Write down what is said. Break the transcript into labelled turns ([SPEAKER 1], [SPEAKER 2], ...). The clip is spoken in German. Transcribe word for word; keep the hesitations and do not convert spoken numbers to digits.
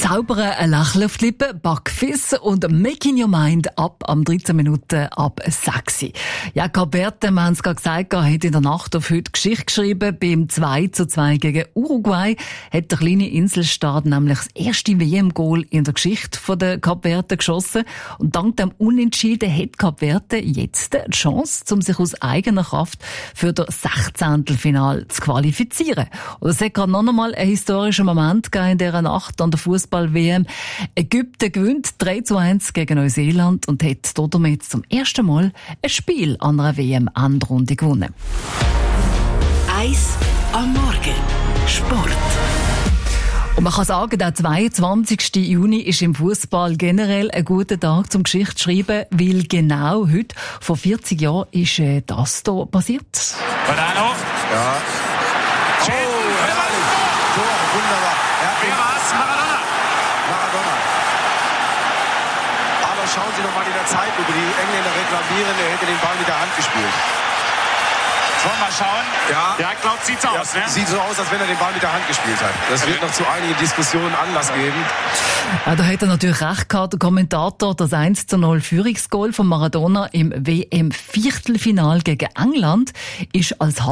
[SPEAKER 1] Zaubern, ein Lächeln auf die Lippen, Backfiss und Making Your Mind ab am dreizehn Minuten ab sechs. Ja, Kap Verde, wir haben es gerade gesagt, hat in der Nacht auf heute Geschichte geschrieben. Beim zwei zu zwei gegen Uruguay hat der kleine Inselstaat nämlich das erste W M-Goal in der Geschichte der Kap Verde geschossen. Und dank dem Unentschieden hat Kap Verde jetzt die Chance, um sich aus eigener Kraft für das Sechzehntelfinale zu qualifizieren. Und es hat gerade noch einmal einen historischen Moment gegeben in dieser Nacht an der Fußball-W M. Ägypten gewinnt drei zu eins gegen Neuseeland und hat damit zum ersten Mal ein Spiel an einer W M-Endrunde gewonnen.
[SPEAKER 2] Eis am Morgen. Sport.
[SPEAKER 1] Und man kann sagen, der zweiundzwanzigsten Juni ist im Fußball generell ein guter Tag zum Geschichte schreiben, weil genau heute, vor vierzig Jahren, ist äh, das hier passiert.
[SPEAKER 3] Badano.
[SPEAKER 4] Ja. Oh, herrlich. Tor, wunderbar.
[SPEAKER 3] Wer war's? Maradona.
[SPEAKER 4] Maradona. Aber schauen Sie noch mal in der Zeitlupe, die Engländer reklamieren, er hätte den Ball mit der Hand gespielt.
[SPEAKER 3] Wollen wir mal schauen?
[SPEAKER 4] Ja.
[SPEAKER 3] Ja, glaubt, sieht's aus,
[SPEAKER 4] Ja,
[SPEAKER 3] ne?
[SPEAKER 4] sieht so aus, als wenn er den Ball mit der Hand gespielt hat. Das wird noch zu einigen Diskussionen Anlass geben.
[SPEAKER 1] Ja, da hat er natürlich recht gehabt, der Kommentator. Das eins zu null Führungsgoal von Maradona im W M-Viertelfinal gegen England ist als